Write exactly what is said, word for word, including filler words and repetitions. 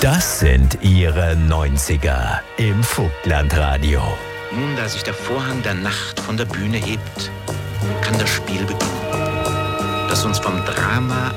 Das sind ihre neunziger im Vogtlandradio. Nun, da sich der Vorhang der Nacht von der Bühne hebt, kann das Spiel beginnen, das uns vom Drama